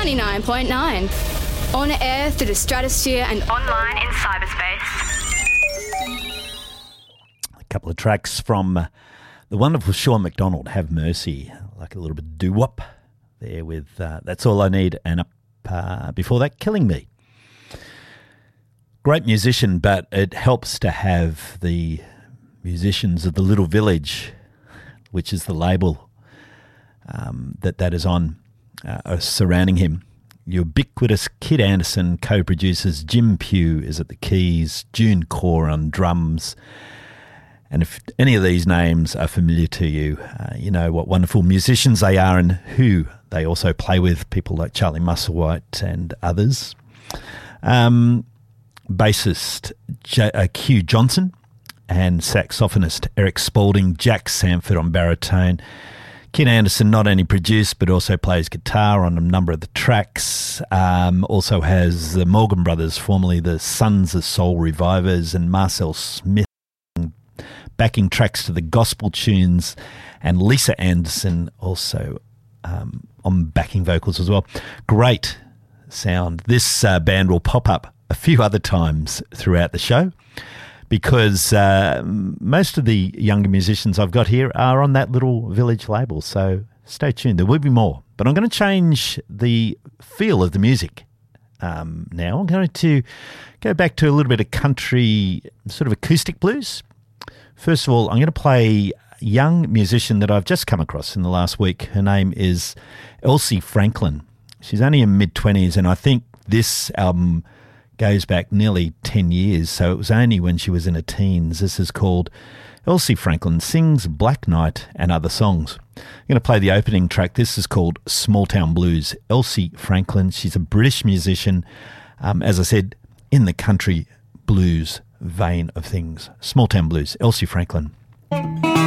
99.9. On air through the stratosphere and online in cyberspace. A couple of tracks from the wonderful Sean McDonald, Have Mercy, like a little bit of doo-wop there with That's All I Need, and up before that, Killing Me. Great musician, but it helps to have the musicians of the Little Village, which is the label that is on, surrounding him. Ubiquitous Kid Anderson co-producers, Jim Pugh is at the keys, June Core on drums. And if any of these names are familiar to you, you know what wonderful musicians they are and who they also play with, people like Charlie Musselwhite and others. Bassist Q Johnson and saxophonist Eric Spaulding, Jack Sanford on baritone. Kid Anderson not only produced but also plays guitar on a number of the tracks. Also has the Morgan Brothers, formerly the Sons of Soul Revivers, and Marcel Smith backing tracks to the gospel tunes, and Lisa Anderson also on backing vocals as well. Great sound. This band will pop up a few other times throughout the show, because most of the younger musicians I've got here are on that Little Village label, so stay tuned. There will be more. But I'm going to change the feel of the music now. I'm going to go back to a little bit of country, sort of acoustic blues. First of all, I'm going to play a young musician that I've just come across in the last week. Her name is Elsie Franklin. She's only in mid-20s, and I think this album goes back nearly 10 years, so it was only when she was in her teens. This is called Elsie Franklin Sings Black Night and Other Songs. I'm going to play the opening track. This is called Small Town Blues. Elsie Franklin, she's a British musician, as I said, in the country blues vein of things. Small Town Blues, Elsie Franklin.